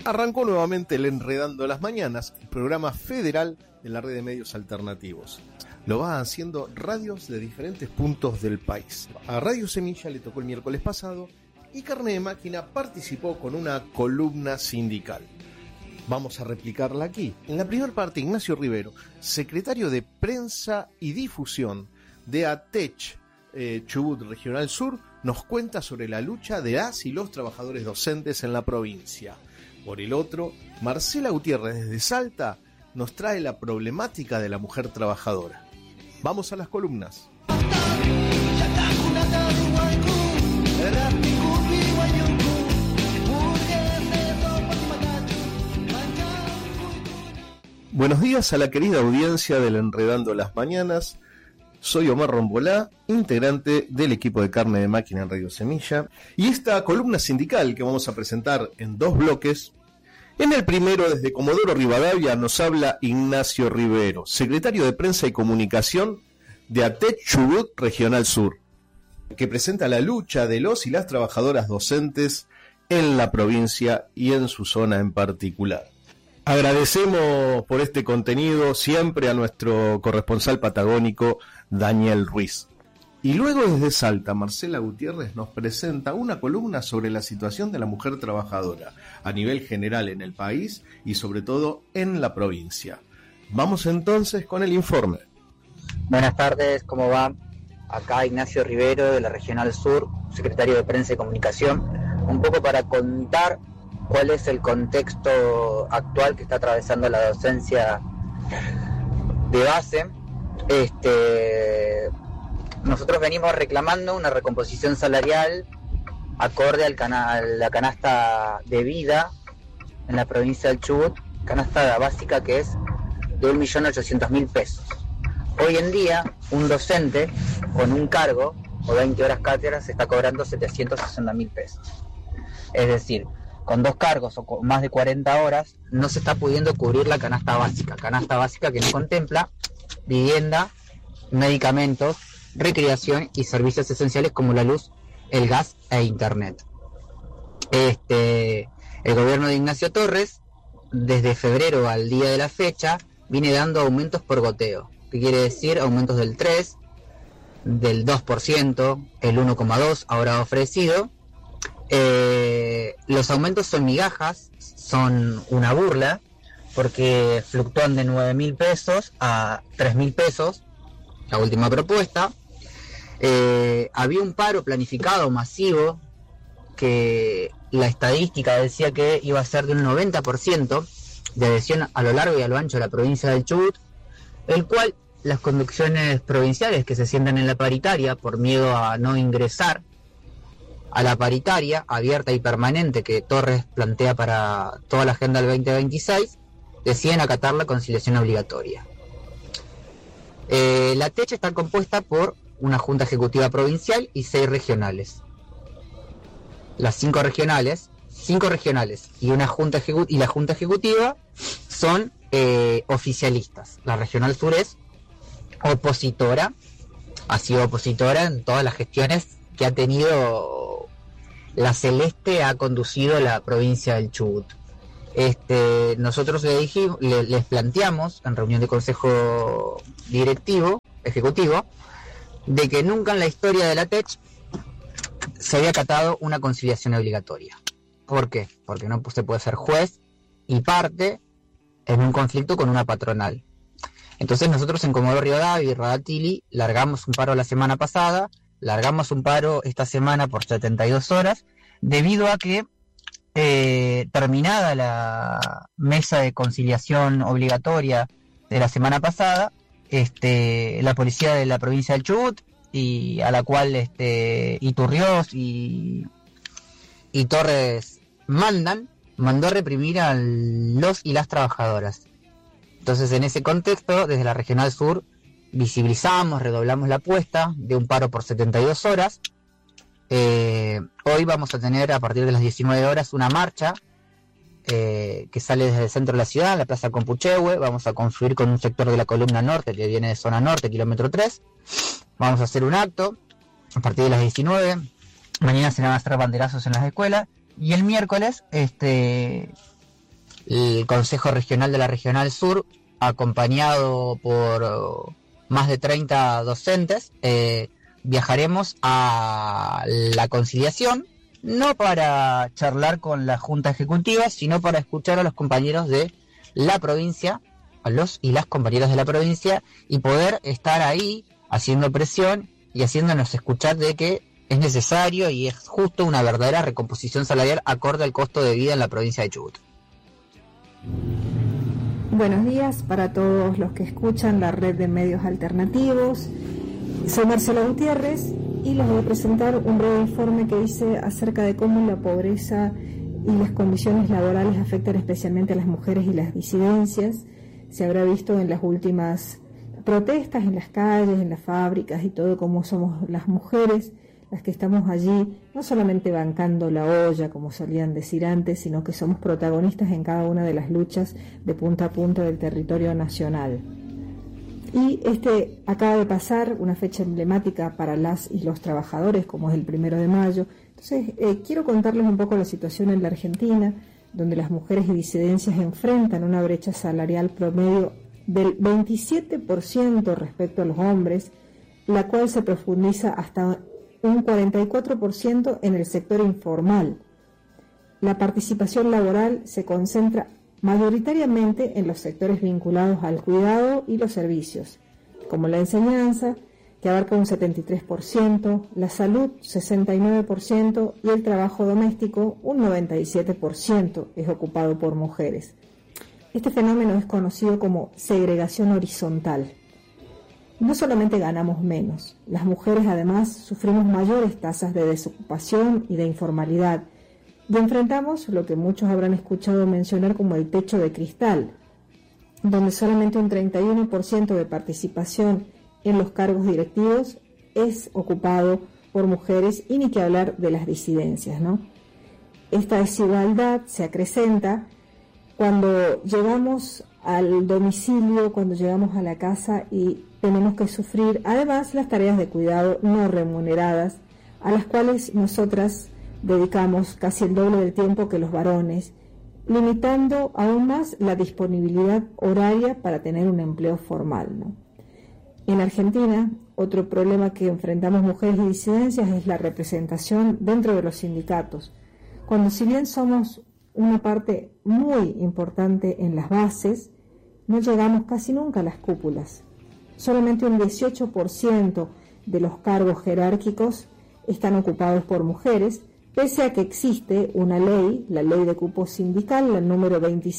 Arrancó nuevamente el Enredando las Mañanas, el programa federal de la red de medios alternativos. Lo va haciendo radios de diferentes puntos del país. A Radio Semilla le tocó el miércoles pasado y Carne de Máquina participó con una columna sindical. Vamos a replicarla aquí. En la primera parte, Ignacio Rivero, secretario de Prensa y Difusión de ATECH Chubut Regional Sur, nos cuenta sobre la lucha de las y los trabajadores docentes en la provincia. Por el otro, Marcela Gutiérrez desde Salta nos trae la problemática de la mujer trabajadora. Vamos a las columnas. Buenos días a la querida audiencia del Enredando las Mañanas. Soy Omar Rombolá, integrante del equipo de Carne de Máquina en Radio Semilla, y esta columna sindical que vamos a presentar en dos bloques. En el primero, desde Comodoro Rivadavia, nos habla Ignacio Rivero, secretario de Prensa y Comunicación de ATECH Chubut Regional Sur, que presenta la lucha de los y las trabajadoras docentes en la provincia y en su zona en particular. Agradecemos por este contenido siempre a nuestro corresponsal patagónico Daniel Ruiz. Y luego desde Salta, Marcela Gutiérrez nos presenta una columna sobre la situación de la mujer trabajadora a nivel general en el país y sobre todo en la provincia. Vamos entonces con el informe. Buenas tardes, ¿cómo va? Acá Ignacio Rivero de la Regional Sur, secretario de Prensa y Comunicación, un poco para contar cuál es el contexto actual que está atravesando la docencia de base. Nosotros venimos reclamando una recomposición salarial acorde a la canasta de vida en la provincia del Chubut, canasta básica que es de 1.800.000 pesos. Hoy en día, un docente con un cargo o 20 horas cátedra se está cobrando 760.000 pesos. Es decir, con dos cargos o con más de 40 horas no se está pudiendo cubrir la canasta básica que no contempla vivienda, medicamentos, recreación y servicios esenciales como la luz, el gas e internet. El gobierno de Ignacio Torres, desde febrero al día de la fecha, viene dando aumentos por goteo. ¿Qué quiere decir? Aumentos del 3%, del 2%, el 1,2% ahora ofrecido. Los aumentos son migajas, son una burla, porque fluctúan de 9.000 pesos a 3.000 pesos, la última propuesta. Había un paro planificado masivo, que la estadística decía que iba a ser de un 90% de adhesión a lo largo y a lo ancho de la provincia del Chubut, el cual las conducciones provinciales que se sientan en la paritaria por miedo a no ingresar a la paritaria abierta y permanente que Torres plantea para toda la agenda del 2026, deciden acatar la conciliación obligatoria. La TECH está compuesta por una junta ejecutiva provincial y 6 regionales. Las 5 regionales y la junta ejecutiva son oficialistas. La regional sur es opositora, ha sido opositora en todas las gestiones que ha tenido la Celeste, ha conducido la provincia del Chubut. Nosotros les planteamos en reunión de consejo ejecutivo, de que nunca en la historia de la TECH se había acatado una conciliación obligatoria. ¿Por qué? Porque no se puede ser juez y parte en un conflicto con una patronal. Entonces nosotros en Comodoro Rivadavia y Radatili largamos un paro la semana pasada, largamos un paro esta semana por 72 horas, debido a que terminada la mesa de conciliación obligatoria de la semana pasada, la policía de la provincia del Chubut, y a la cual Iturriós y Torres mandó a reprimir a los y las trabajadoras. Entonces, en ese contexto, desde la Regional Sur visibilizamos, redoblamos la apuesta de un paro por 72 horas. Hoy vamos a tener a partir de las 19 horas una marcha que sale desde el centro de la ciudad, la Plaza Compuchehue. Vamos a confluir con un sector de la columna norte que viene de zona norte, kilómetro 3. Vamos a hacer un acto a partir de las 19. Mañana se van a hacer banderazos en las escuelas. Y el miércoles el Consejo Regional de la Regional Sur, acompañado por más de 30 docentes, viajaremos a la Conciliación, no para charlar con la Junta Ejecutiva, sino para escuchar a los compañeros de la provincia, a los y las compañeras de la provincia, y poder estar ahí haciendo presión y haciéndonos escuchar de que es necesario y es justo una verdadera recomposición salarial acorde al costo de vida en la provincia de Chubut. Buenos días para todos los que escuchan la red de medios alternativos. Soy Marcela Gutiérrez y les voy a presentar un breve informe que dice acerca de cómo la pobreza y las condiciones laborales afectan especialmente a las mujeres y las disidencias. Se habrá visto en las últimas protestas en las calles, en las fábricas y todo, cómo somos las mujeres las que estamos allí, no solamente bancando la olla, como solían decir antes, sino que somos protagonistas en cada una de las luchas de punta a punta del territorio nacional. Y acaba de pasar una fecha emblemática para las y los trabajadores, como es el 1 de mayo. Entonces, quiero contarles un poco la situación en la Argentina, donde las mujeres y disidencias enfrentan una brecha salarial promedio del 27% respecto a los hombres, la cual se profundiza hasta un 44% en el sector informal. La participación laboral se concentra mayoritariamente en los sectores vinculados al cuidado y los servicios, como la enseñanza, que abarca un 73%, la salud 69% y el trabajo doméstico un 97% es ocupado por mujeres. Este fenómeno es conocido como segregación horizontal. No solamente ganamos menos, las mujeres además sufrimos mayores tasas de desocupación y de informalidad, y enfrentamos lo que muchos habrán escuchado mencionar como el techo de cristal, donde solamente un 31% de participación en los cargos directivos es ocupado por mujeres, y ni que hablar de las disidencias, ¿no? Esta desigualdad se acrecenta cuando llegamos al domicilio, cuando llegamos a la casa y tenemos que sufrir además las tareas de cuidado no remuneradas, a las cuales nosotras dedicamos casi el doble del tiempo que los varones, limitando aún más la disponibilidad horaria para tener un empleo formal, ¿no? En Argentina, otro problema que enfrentamos mujeres y disidencias es la representación dentro de los sindicatos, cuando si bien somos una parte muy importante en las bases, no llegamos casi nunca a las cúpulas. Solamente un 18% de los cargos jerárquicos están ocupados por mujeres, pese a que existe una ley, la ley de cupo sindical, la número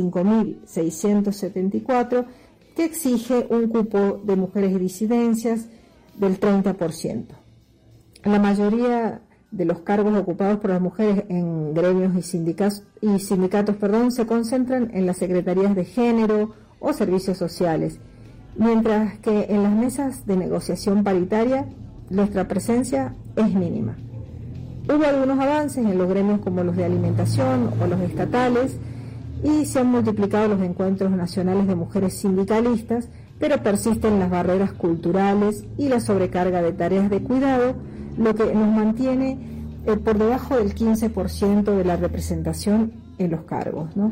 25.674, que exige un cupo de mujeres y disidencias del 30%. La mayoría de los cargos ocupados por las mujeres en gremios y sindicatos, se concentran en las secretarías de género o servicios sociales, mientras que en las mesas de negociación paritaria nuestra presencia es mínima. Hubo algunos avances en los gremios como los de alimentación o los estatales, y se han multiplicado los encuentros nacionales de mujeres sindicalistas, pero persisten las barreras culturales y la sobrecarga de tareas de cuidado, lo que nos mantiene por debajo del 15% de la representación en los cargos, ¿no?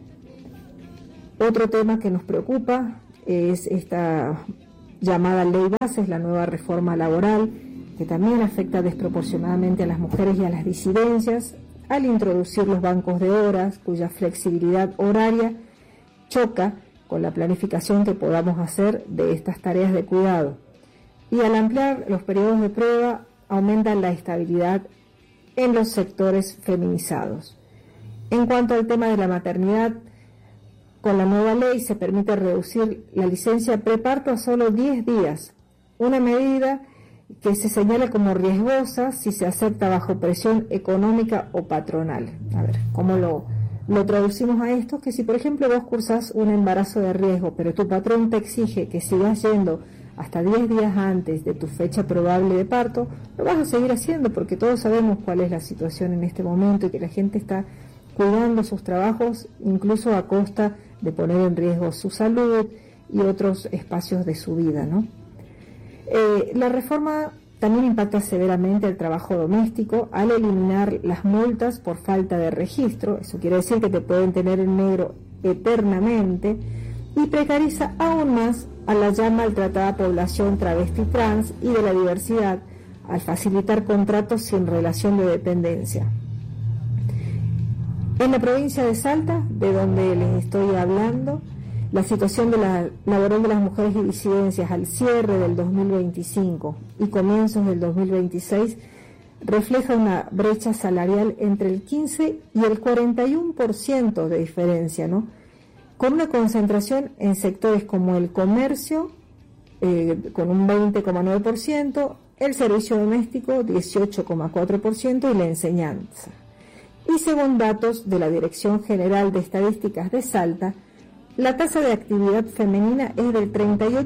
Otro tema que nos preocupa es esta llamada ley bases, la nueva reforma laboral, que también afecta desproporcionadamente a las mujeres y a las disidencias, al introducir los bancos de horas, cuya flexibilidad horaria choca con la planificación que podamos hacer de estas tareas de cuidado. Y al ampliar los periodos de prueba, aumenta la estabilidad en los sectores feminizados. En cuanto al tema de la maternidad, con la nueva ley se permite reducir la licencia preparto a solo 10 días, una medida que se señala como riesgosa si se acepta bajo presión económica o patronal. A ver, ¿cómo lo traducimos a esto? Que si, por ejemplo, vos cursás un embarazo de riesgo, pero tu patrón te exige que sigas yendo hasta 10 días antes de tu fecha probable de parto, lo vas a seguir haciendo, porque todos sabemos cuál es la situación en este momento y que la gente está cuidando sus trabajos, incluso a costa de poner en riesgo su salud y otros espacios de su vida, ¿no? La reforma también impacta severamente el trabajo doméstico al eliminar las multas por falta de registro. Eso quiere decir que te pueden tener en negro eternamente y precariza aún más a la ya maltratada población travesti trans y de la diversidad al facilitar contratos sin relación de dependencia. En la provincia de Salta, de donde les estoy hablando, la situación laboral de las mujeres y disidencias al cierre del 2025 y comienzos del 2026 refleja una brecha salarial entre el 15 y el 41% de diferencia, ¿no? Con una concentración en sectores como el comercio, con un 20,9%, el servicio doméstico 18,4% y la enseñanza. Y según datos de la Dirección General de Estadísticas de Salta, la tasa de actividad femenina es del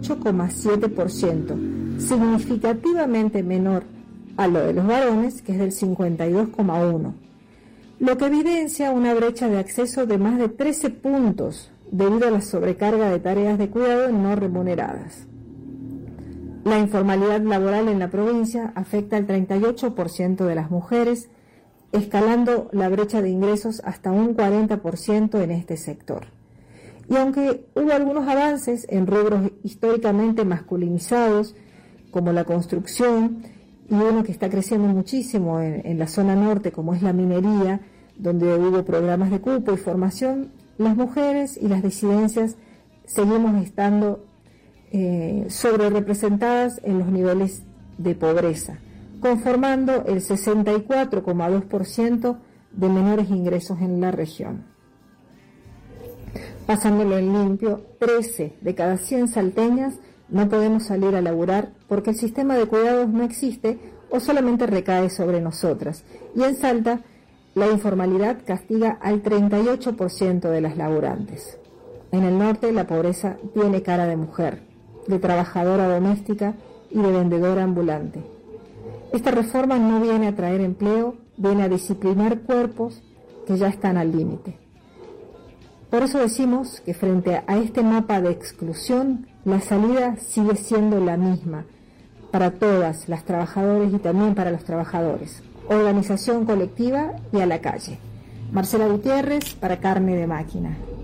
38,7%, significativamente menor a lo de los varones, que es del 52,1%, lo que evidencia una brecha de acceso de más de 13 puntos debido a la sobrecarga de tareas de cuidado no remuneradas. La informalidad laboral en la provincia afecta al 38% de las mujeres, escalando la brecha de ingresos hasta un 40% en este sector. Y aunque hubo algunos avances en rubros históricamente masculinizados, como la construcción, y uno que está creciendo muchísimo en la zona norte, como es la minería, donde hubo programas de cupo y formación, las mujeres y las disidencias seguimos estando sobre representadas en los niveles de pobreza, conformando el 64,2% de menores ingresos en la región. Pasándolo en limpio, 13 de cada 100 salteñas no podemos salir a laburar porque el sistema de cuidados no existe o solamente recae sobre nosotras. Y en Salta, la informalidad castiga al 38% de las laburantes. En el norte, la pobreza tiene cara de mujer, de trabajadora doméstica y de vendedora ambulante. Esta reforma no viene a traer empleo, viene a disciplinar cuerpos que ya están al límite. Por eso decimos que frente a este mapa de exclusión, la salida sigue siendo la misma para todas las trabajadoras y también para los trabajadores. Organización colectiva y a la calle. Marcela Gutiérrez para Carne de Máquina.